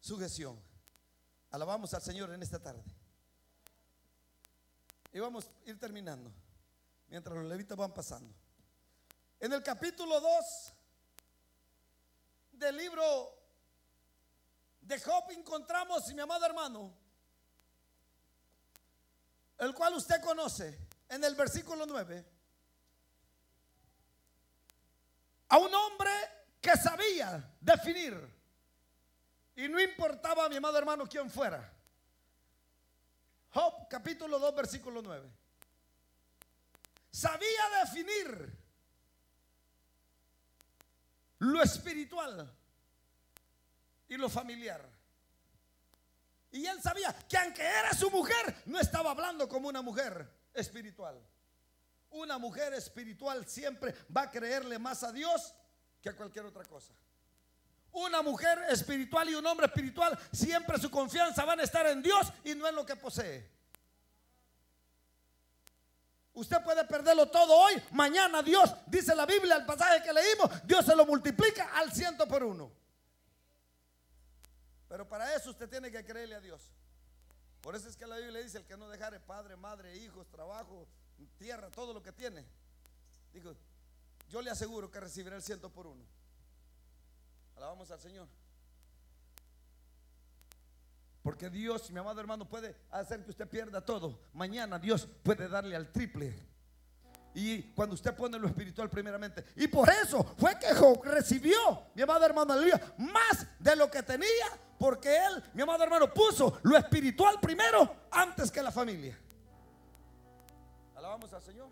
sujeción. Alabamos al Señor en esta tarde. Y vamos a ir terminando mientras los levitas van pasando. En el capítulo 2 del libro de Job encontramos, mi amado hermano, el cual usted conoce, en el versículo 9, a un hombre que sabía definir, y no importaba, mi amado hermano, quién fuera. Job capítulo 2 versículo 9. Sabía definir lo espiritual y lo familiar. Y él sabía que aunque era su mujer, no estaba hablando como una mujer espiritual. Una mujer espiritual siempre va a creerle más a Dios que a cualquier otra cosa. Una mujer espiritual y un hombre espiritual siempre su confianza van a estar en Dios y no en lo que posee. Usted puede perderlo todo hoy, mañana Dios, dice la Biblia, el pasaje que leímos, Dios se lo multiplica al 100 por 1. Pero para eso usted tiene que creerle a Dios. Por eso es que la Biblia dice: el que no dejare padre, madre, hijos, trabajo, tierra, todo lo que tiene, digo, yo le aseguro que recibirá el 100 por 1. Alabamos al Señor. Porque Dios, mi amado hermano, puede hacer que usted pierda todo. Mañana Dios puede darle al triple. Y cuando usted pone lo espiritual primeramente. Y por eso fue que Job recibió, mi amado hermano, aleluya, más de lo que tenía. Porque él, mi amado hermano, puso lo espiritual primero antes que la familia. Alabamos al Señor.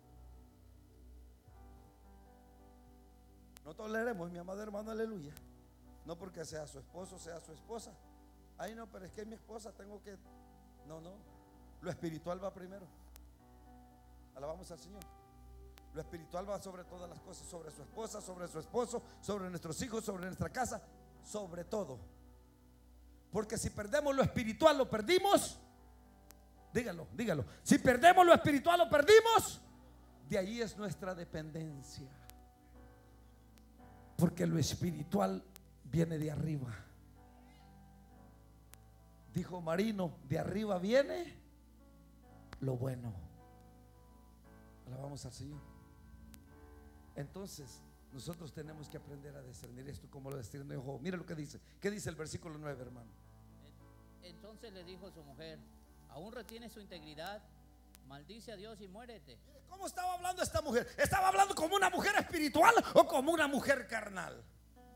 No toleremos, mi amado hermano, aleluya. No porque sea su esposo, sea su esposa. Ay, no, pero es que es mi esposa, tengo que. No, lo espiritual va primero. Alabamos al Señor. Lo espiritual va sobre todas las cosas, sobre su esposa, sobre su esposo, sobre nuestros hijos, sobre nuestra casa, sobre todo. Porque si perdemos lo espiritual, lo perdimos. Dígalo. Si perdemos lo espiritual, lo perdimos. De ahí es nuestra dependencia. Porque lo espiritual viene de arriba. Dijo Marino: de arriba viene lo bueno. Alabamos al Señor. Entonces nosotros tenemos que aprender a discernir esto como lo discernió Job. Mira lo que dice. ¿Qué dice el versículo 9, hermano? Entonces le dijo su mujer: ¿aún retiene su integridad? Maldice a Dios y muérete. ¿Cómo estaba hablando esta mujer? ¿Estaba hablando como una mujer espiritual o como una mujer carnal?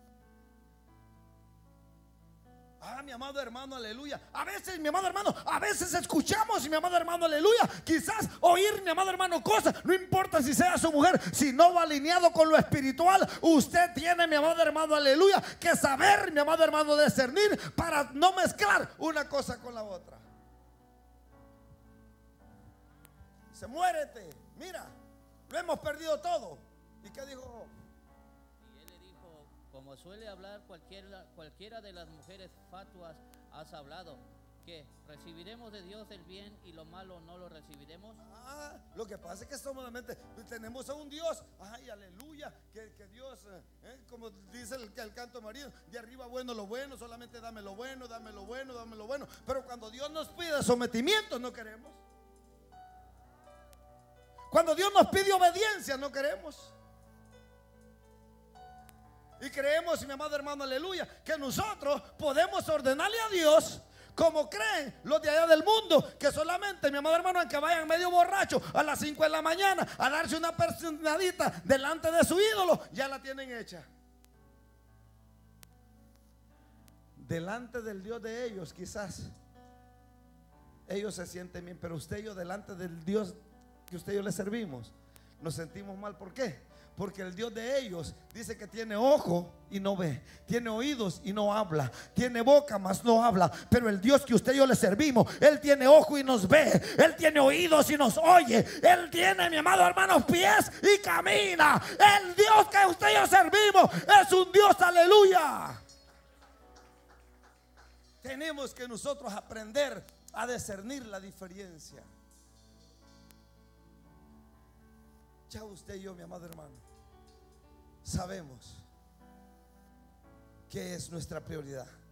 Mi amado hermano, aleluya. A veces, mi amado hermano, a veces escuchamos, mi amado hermano, aleluya, quizás oír, mi amado hermano, cosas, no importa si sea su mujer, si no va alineado con lo espiritual, usted tiene, mi amado hermano, aleluya, que saber, mi amado hermano, discernir para no mezclar una cosa con la otra. Se muérete, mira, lo hemos perdido todo. ¿Y qué dijo Job? Y él le dijo: como suele hablar cualquiera de las mujeres fatuas, has hablado, que recibiremos de Dios el bien y lo malo no lo recibiremos. Lo que pasa es que solamente tenemos a un Dios, ay, aleluya, que Dios, como dice el canto de María, de arriba bueno lo bueno, solamente dame lo bueno, dame lo bueno, dame lo bueno. Pero cuando Dios nos pide sometimiento, no queremos. Cuando Dios nos pide obediencia, no queremos. Y creemos, mi amado hermano, aleluya, que nosotros podemos ordenarle a Dios como creen los de allá del mundo, que solamente, mi amado hermano, aunque vayan medio borrachos a las 5 de la mañana a darse una personadita delante de su ídolo, ya la tienen hecha. Delante del Dios de ellos, quizás ellos se sienten bien, pero usted y yo, delante del Dios que usted y yo le servimos, nos sentimos mal. ¿Por qué? Porque el Dios de ellos dice que tiene ojo y no ve, tiene oídos y no habla, tiene boca mas no habla. Pero el Dios que usted y yo le servimos, Él tiene ojo y nos ve, Él tiene oídos y nos oye, Él tiene, mi amado hermano, pies y camina. El Dios que usted y yo servimos es un Dios, aleluya. Tenemos que nosotros aprender a discernir la diferencia. Ya usted y yo, mi amado hermano, sabemos qué es nuestra prioridad.